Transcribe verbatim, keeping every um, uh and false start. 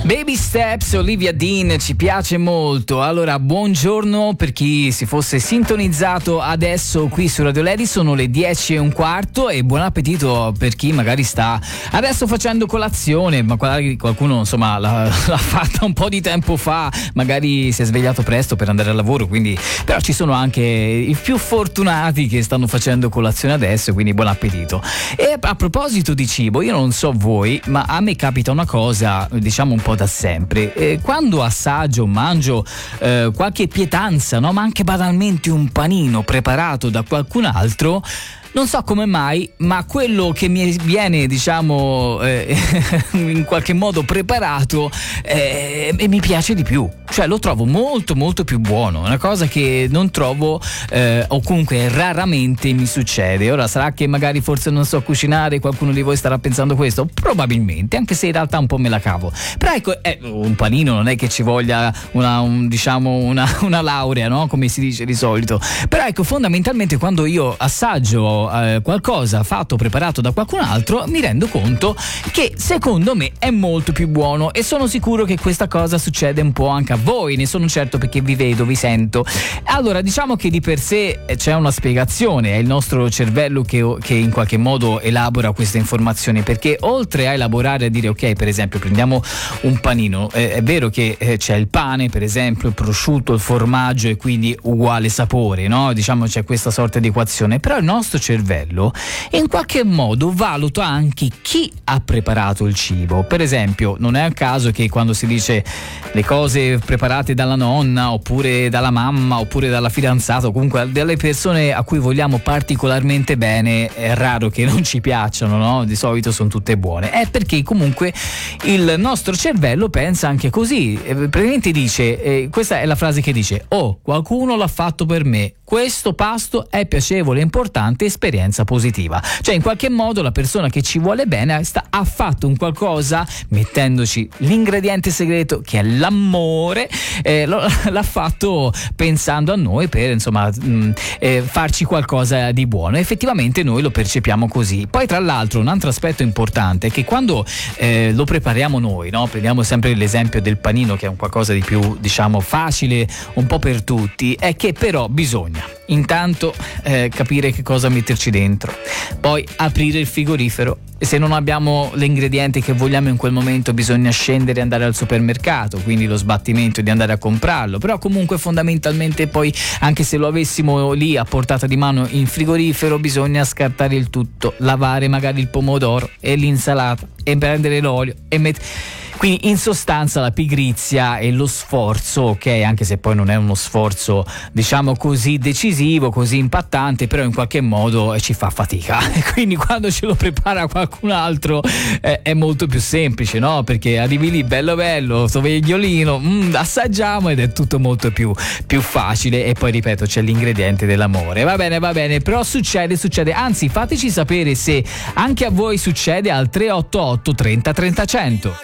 Baby Steps, Olivia Dean, ci piace molto. Allora, buongiorno per chi si fosse sintonizzato adesso qui su Radio Lady, sono le dieci e un quarto e buon appetito per chi magari sta adesso facendo colazione, ma qualcuno insomma l'ha, l'ha fatta un po' di tempo fa, magari si è svegliato presto per andare al lavoro, quindi però ci sono anche i più fortunati che stanno facendo colazione adesso, quindi buon appetito. E a proposito di cibo, io non so voi, ma a me capita una cosa, diciamo un po' da sempre, eh, quando assaggio, mangio eh, qualche pietanza, no? Ma anche banalmente un panino preparato da qualcun altro, non so come mai, ma quello che mi viene, diciamo, eh, in qualche modo preparato eh, mi piace di più. Cioè lo trovo molto molto più buono, una cosa che non trovo eh, o comunque raramente mi succede. Ora sarà che magari forse non so cucinare, qualcuno di voi starà pensando questo, probabilmente, anche se in realtà un po' me la cavo. Però ecco, eh, un panino non è che ci voglia una, un, diciamo una, una laurea, no? Come si dice di solito. Però ecco, fondamentalmente quando io assaggio eh, qualcosa fatto, preparato da qualcun altro, mi rendo conto che secondo me è molto più buono, e sono sicuro che questa cosa succede un po' anche a voi, ne sono certo perché vi vedo, vi sento. Allora, diciamo che di per sé c'è una spiegazione, è il nostro cervello che, che in qualche modo elabora queste informazioni, perché oltre a elaborare, a dire ok, per esempio prendiamo un panino, eh, è vero che eh, c'è il pane, per esempio il prosciutto, il formaggio, e quindi uguale sapore, no? Diciamo c'è questa sorta di equazione, però il nostro cervello in qualche modo valuta anche chi ha preparato il cibo. Per esempio, non è a caso che quando si dice le cose preparate dalla nonna, oppure dalla mamma, oppure dalla fidanzata, o comunque dalle persone a cui vogliamo particolarmente bene, è raro che non ci piacciono, no? Di solito sono tutte buone. È perché comunque il nostro cervello pensa anche così, praticamente dice, eh, questa è la frase che dice: oh, qualcuno l'ha fatto per me, questo pasto è piacevole, importante, esperienza positiva. Cioè in qualche modo la persona che ci vuole bene sta, ha fatto un qualcosa mettendoci l'ingrediente segreto che è l'amore, eh, lo, l'ha fatto pensando a noi per insomma mh, eh, farci qualcosa di buono. Effettivamente noi lo percepiamo così. Poi tra l'altro un altro aspetto importante è che quando eh, lo prepariamo noi, no? Prendiamo sempre l'esempio del panino, che è un qualcosa di più, diciamo, facile un po' per tutti, è che però bisogna intanto eh, capire che cosa metterci dentro, poi aprire il frigorifero, e se non abbiamo gli ingredienti che vogliamo in quel momento bisogna scendere e andare al supermercato, quindi lo sbattimento di andare a comprarlo. Però comunque fondamentalmente poi, anche se lo avessimo lì a portata di mano in frigorifero, bisogna scartare il tutto, lavare magari il pomodoro e l'insalata e prendere l'olio e mettere. Quindi in sostanza la pigrizia e lo sforzo, ok, anche se poi non è uno sforzo diciamo così decisivo, così impattante, però in qualche modo eh, ci fa fatica. E quindi quando ce lo prepara qualcun altro eh, è molto più semplice, no? Perché arrivi lì bello bello, tovagliolino, mm, assaggiamo, ed è tutto molto più, più facile. E poi ripeto, c'è l'ingrediente dell'amore. Va bene, va bene, però succede, succede. Anzi, fateci sapere se anche a voi succede al tre otto otto trenta trenta cento.